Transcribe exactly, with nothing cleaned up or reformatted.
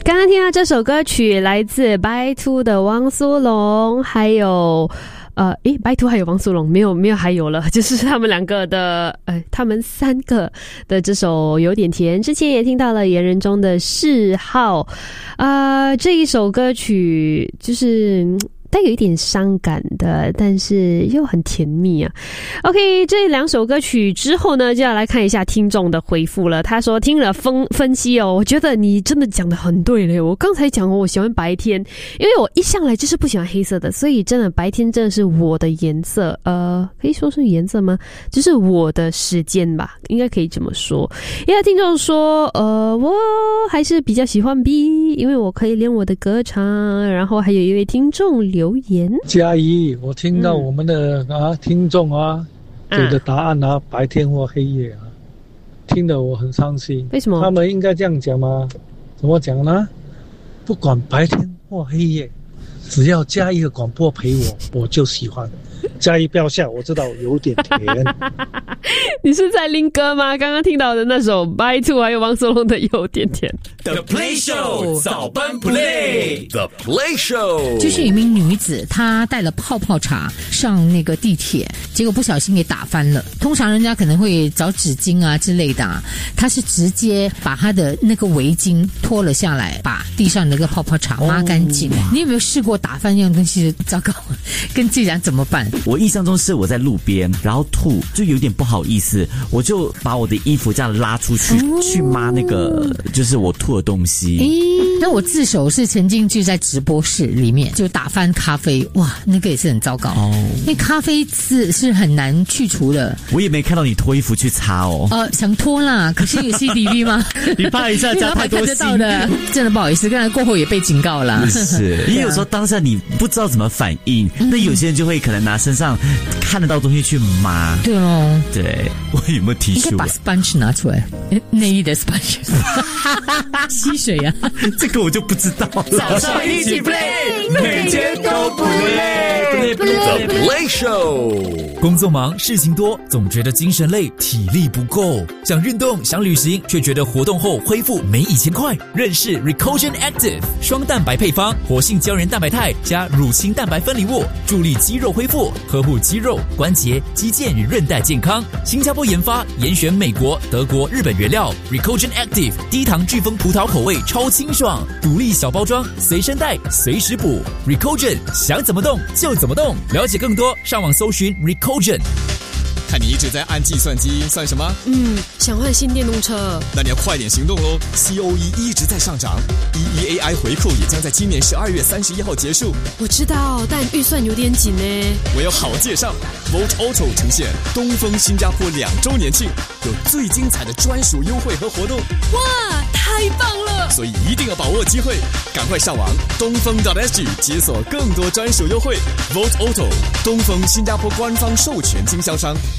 刚刚听到这首歌曲来自白兔的汪苏泷，还有呃，诶，白兔还有汪苏泷，没有没有还有了，就是他们两个的，呃，他们三个的这首有点甜。之前也听到了言人中的嗜好，呃，这一首歌曲就是带有一点伤感的，但是又很甜蜜啊。OK， 这两首歌曲之后呢，就要来看一下听众的回复了。他说听了分分析哦，我觉得你真的讲得很对嘞。我刚才讲我喜欢白天，因为我一向来就是不喜欢黑色的，所以真的白天真的是我的颜色。呃，可以说是颜色吗？就是我的时间吧，应该可以这么说。因为听众说，呃，我还是比较喜欢 B， 因为我可以练我的歌唱。然后还有一位听众留言， 嘉怡，我听到我们的、嗯、啊听众啊给的答案啊，白天或黑夜啊，听得我很伤心。 为什么？ 他们应该这样讲吗？怎么讲呢？不管白天或黑夜，只要加一个广播陪我，我就喜欢。加一不要笑，我知道有点甜。 你是在拎歌吗？刚刚听到的那首白兔还有汪苏泷的有点甜。 The Play Show 早班 Play The Play Show 就是一名女子，她带了泡泡茶上那个地铁，结果不小心给打翻了。通常人家可能会找纸巾啊之类的啊，她是直接把她的那个围巾脱了下来，把地上那个泡泡茶抹干净。哦、你有没有试过打翻那样东西？糟糕，跟自己讲怎么办？ 我印象中是我在路边，然后吐，就有点不好意思，我就把我的衣服这样拉出去，哦、去抹那个就是我吐的东西。 诶，那我自首是曾经就在直播室里面就打翻咖啡，哇，那个也是很糟糕哦。因为咖啡是是很难去除的。 我也没看到你脱衣服去擦哦。 呃，想脱啦，可是有 C C T V 吗？ 你怕一下加太多心的，真的不好意思，刚才过后也被警告了。 是，因为有时候当下你不知道怎么反应，那、嗯、有些人就会可能拿身上看得到东西去抹。 对哦， 对，我有没有提示？ 应该把 sponge 拿出来，内衣的 sponge， 吸水啊， 这个我就不知道了。 早上一起 play， 每天都不累。The Play Show。 工作忙，事情多，总觉得精神累，体力不够。想运动，想旅行，却觉得活动后恢复没以前快。认识 Recogen Active 双蛋白配方，活性胶原蛋白肽加乳清蛋白分离物，助力肌肉恢复，呵护肌肉、关节、肌腱与韧带健康。新加坡研发，严选美国、德国、日本原料。Recogen Active 低糖巨峰葡萄口味，超清爽，独立小包装，随身带，随时补。Recogen 想怎么动就怎么动。了解更多，上网搜寻 Recogen。 看你一直在按计算机，算什么？ 嗯，想换新电动车。 那你要快点行动咯 ！C O E 一直在上涨 ，E E A I 回扣也将在今年十二月三十一号结束。 我知道，但预算有点紧呢。 我有好介绍 ，Volt Auto 呈现东风新加坡两周年庆，有最精彩的专属优惠和活动。 哇，太棒了！ 所以一定要把握机会，赶快上网东风 .sg 解锁更多专属优惠。Volt Auto 东风新加坡官方授权经销商。